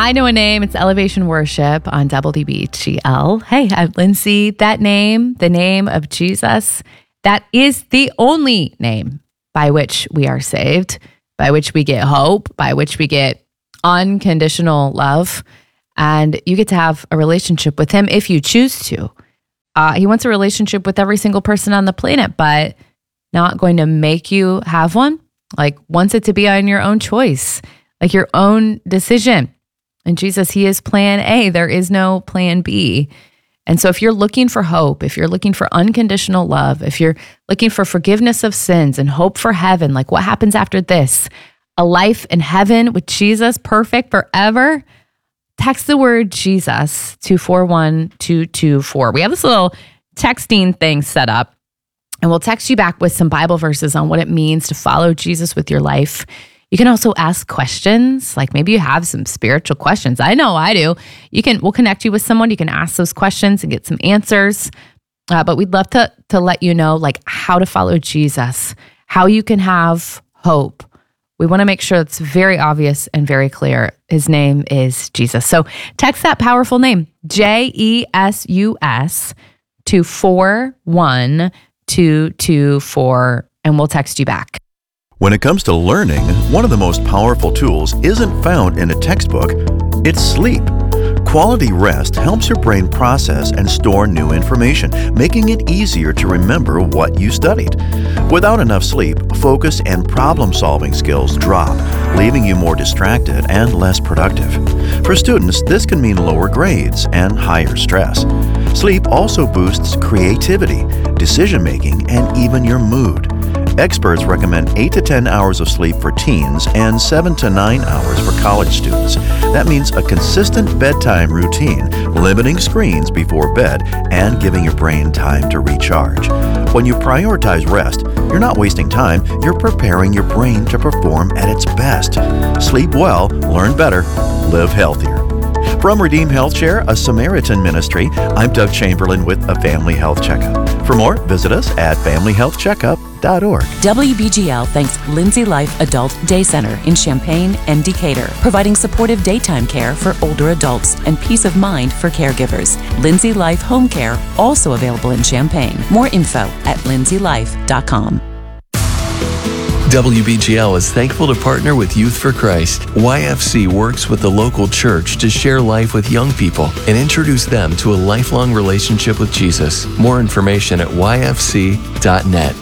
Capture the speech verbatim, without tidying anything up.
I know a name. It's Elevation Worship on W B G L. Hey, I'm Lindsay. That name, the name of Jesus, that is the only name by which we are saved, by which we get hope, by which we get unconditional love. And you get to have a relationship with him if you choose to. Uh, he wants a relationship with every single person on the planet, but not going to make you have one. Like, wants it to be on your own choice, like your own decision. And Jesus, he is plan A. There is no plan B. And so if you're looking for hope, if you're looking for unconditional love, if you're looking for forgiveness of sins and hope for heaven, like what happens after this, a life in heaven with Jesus, perfect forever, text the word Jesus to four one two two four. We have this little texting thing set up, and we'll text you back with some Bible verses on what it means to follow Jesus with your life. You can also ask questions, like maybe you have some spiritual questions. I know I do. You can, we'll connect you with someone. You can ask those questions and get some answers. Uh, but we'd love to to let you know like how to follow Jesus, how you can have hope. We want to make sure it's very obvious and very clear. His name is Jesus. So text that powerful name, J E S U S, to four one two two four, and we'll text you back. When it comes to learning, one of the most powerful tools isn't found in a textbook, it's sleep. Quality rest helps your brain process and store new information, making it easier to remember what you studied. Without enough sleep, focus and problem-solving skills drop, leaving you more distracted and less productive. For students, this can mean lower grades and higher stress. Sleep also boosts creativity, decision-making, and even your mood. Experts recommend eight to ten hours of sleep for teens and seven to nine hours for college students. That means a consistent bedtime routine, limiting screens before bed, and giving your brain time to recharge. When you prioritize rest, you're not wasting time, you're preparing your brain to perform at its best. Sleep well, learn better, live healthier. From Redeem Health Share, a Samaritan ministry, I'm Doug Chamberlain with a Family Health Checkup. For more, visit us at family health checkup dot org. W B G L thanks Lindsay Life Adult Day Center in Champaign and Decatur, providing supportive daytime care for older adults and peace of mind for caregivers. Lindsay Life Home Care, also available in Champaign. More info at lindsay life dot com. W B G L is thankful to partner with Youth for Christ. Y F C works with the local church to share life with young people and introduce them to a lifelong relationship with Jesus. More information at y f c dot net.